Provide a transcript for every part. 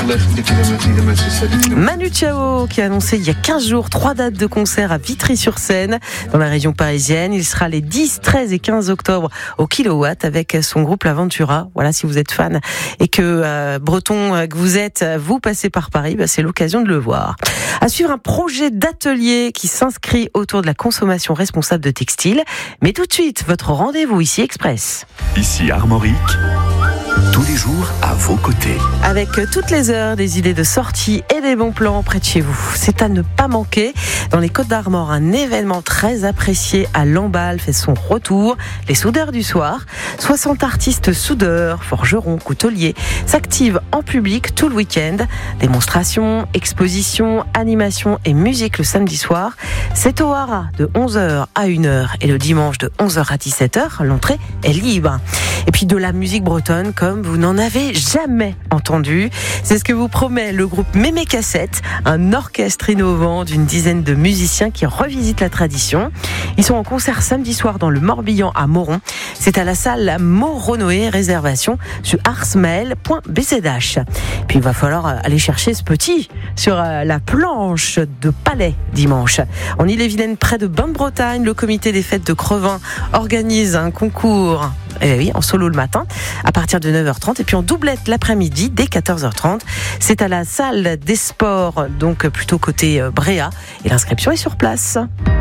Manu Chao qui a annoncé il y a 15 jours 3 dates de concert à Vitry-sur-Seine dans la région parisienne. Il sera les 10, 13 et 15 octobre au Kilowatt avec son groupe L'Aventura. Voilà, si vous êtes fan et que breton que vous êtes, vous passez par Paris, c'est l'occasion de le voir. À suivre un projet d'atelier qui s'inscrit autour de la consommation responsable de textiles. Mais tout de suite, votre rendez-vous ici Express. Ici Armorique, tous les jours à vos côtés. Avec toutes les heures, des idées de sortie et des bons plans près de chez vous. C'est à ne pas manquer. Dans les Côtes-d'Armor, un événement très apprécié à Lamballe fait son retour. Les soudeurs du soir. 60 artistes soudeurs, forgerons, couteliers s'activent en public tout le week-end. Démonstrations, expositions, animations et musique le samedi soir. C'est au Hara de 11h à 1h et le dimanche de 11h à 17h. L'entrée est libre. Et puis de la musique bretonne comme vous n'en avez jamais entendu. C'est ce que vous promet le groupe Mémé Cassette, un orchestre innovant d'une dizaine de musiciens qui revisitent la tradition. Ils sont en concert samedi soir dans le Morbihan à Moron. C'est à la salle Moronoé, réservation sur arsmael.bzh. Puis il va falloir aller chercher ce petit sur la planche de Palais dimanche. En Ille-et-Vilaine, près de Bain-de-Bretagne, le comité des fêtes de Crevin organise un concours en solo le matin à partir de 9h30 et puis en doublette l'après-midi dès 14h30. C'est à la salle des sports, donc plutôt côté Bréa, et l'inscription est sur place.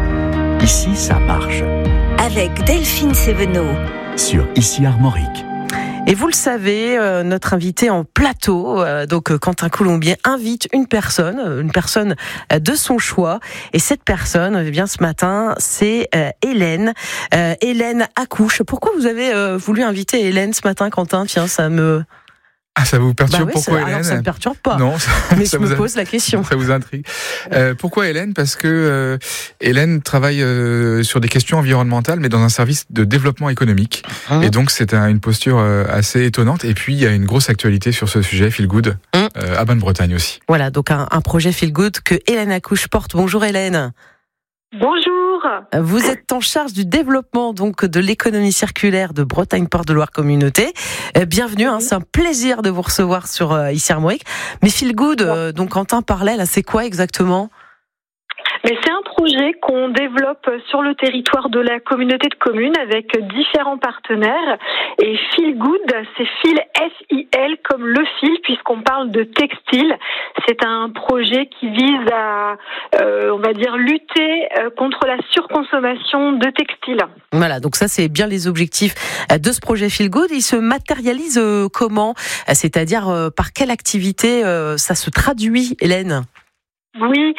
Ici, ça marche. Avec Delphine Sévenot. Sur Ici Armorique. Et vous le savez, notre invité en plateau, donc Quentin Colombier, invite une personne de son choix. Et cette personne, eh bien ce matin, c'est Hélène. Hélène accouche. Pourquoi vous avez voulu inviter Hélène ce matin, Quentin ? Tiens, ça me... Ah, ça vous perturbe? Pourquoi Hélène? Alors ça me perturbe pas. Non, mais je me pose la question. Ça vous intrigue. Pourquoi Hélène? Parce que Hélène travaille sur des questions environnementales, mais dans un service de développement économique. Et donc c'est une posture assez étonnante. Et puis il y a une grosse actualité sur ce sujet, Feel Good, à Bain-de-Bretagne aussi. Voilà, donc un projet Feel Good que Hélène Accouche porte. Bonjour Hélène. Bonjour. Vous êtes en charge du développement donc de l'économie circulaire de Bretagne Port de Loire Communauté. Bienvenue, c'est un plaisir de vous recevoir sur Ici Armorique. Mais Feel Good, donc Quentin parlait là, c'est quoi exactement ? Mais c'est un projet qu'on développe sur le territoire de la communauté de communes avec différents partenaires. Et Feel Good, c'est Fil, F-I-L, comme le fil, puisqu'on parle de textile. C'est un projet qui vise à, on va dire, lutter contre la surconsommation de textiles. Voilà, donc ça c'est bien les objectifs de ce projet Feel Good. Il se matérialise comment ? C'est-à-dire par quelle activité ça se traduit, Hélène ? Oui,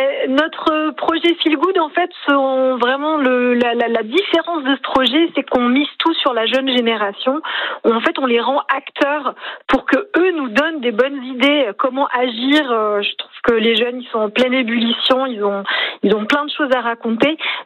notre projet Feel Good, en fait, sont vraiment la différence de ce projet, c'est qu'on mise tout sur la jeune génération. En fait, on les rend acteurs pour que eux nous donnent des bonnes idées, comment agir. Je trouve que les jeunes, ils sont en pleine ébullition, ils ont plein de choses à raconter.